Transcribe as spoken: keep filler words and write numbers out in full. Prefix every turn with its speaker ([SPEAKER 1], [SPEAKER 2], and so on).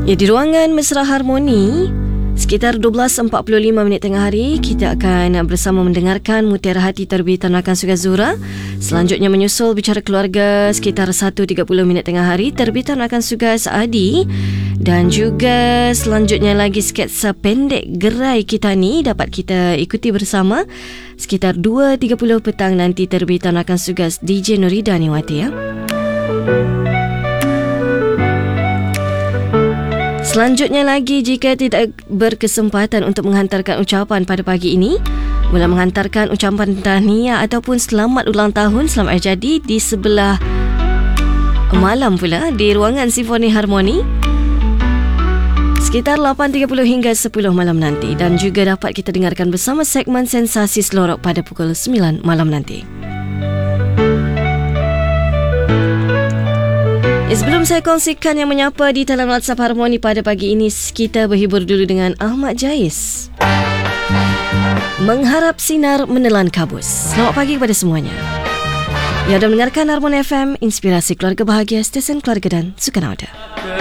[SPEAKER 1] Ya, di ruangan Mesra Harmoni, sekitar dua belas empat puluh lima minit tengah hari, kita akan bersama mendengarkan Mutiara Hati terbitan Rakan Sugai Zura. Selanjutnya menyusul Bicara Keluarga sekitar satu tiga puluh minit tengah hari, terbitan Rakan Sugai Saadi. Dan juga selanjutnya lagi sketsa pendek gerai kita ni dapat kita ikuti bersama sekitar dua tiga puluh petang nanti, terbitan Rakan Sugai D J Nurida Niwati ya. Selanjutnya lagi, jika tidak berkesempatan untuk menghantarkan ucapan pada pagi ini, mula menghantarkan ucapan tahniah ataupun selamat ulang tahun, selamat hari jadi di sebelah malam pula di ruangan Simfoni Harmoni sekitar lapan tiga puluh hingga sepuluh malam nanti, dan juga dapat kita dengarkan bersama segmen Sensasi Selorok pada pukul sembilan malam nanti. Sebelum saya kongsikan yang menyapa di dalam WhatsApp Harmoni pada pagi ini, kita berhibur dulu dengan Ahmad Jais. Mengharap sinar menelan kabus. Selamat pagi kepada semuanya. Ya, anda mendengarkan Harmoni F M, inspirasi keluarga bahagia, stesen keluarga dan sukan audio.